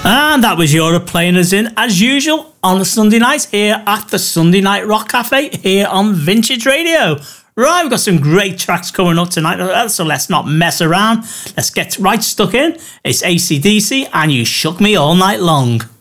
And that was Europe playing us in, as usual, on a Sunday night here at the Sunday Night Rock Cafe here on Vintage Radio. Right, we've got some great tracks coming up tonight, so let's not mess around. Let's get right stuck in. It's AC/DC and You Shook Me All Night Long.